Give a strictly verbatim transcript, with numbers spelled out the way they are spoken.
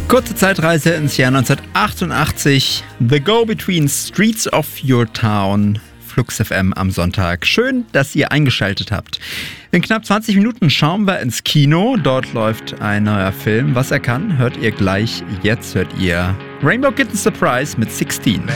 Kurze Zeitreise ins Jahr neunzehnhundertachtundachtzig. The Go-Between Streets of Your Town. Flux F M am Sonntag. Schön, dass ihr eingeschaltet habt. In knapp zwanzig Minuten schauen wir ins Kino. Dort läuft ein neuer Film. Was er kann, hört ihr gleich. Jetzt hört ihr Rainbow Kitten Surprise mit sechzehn.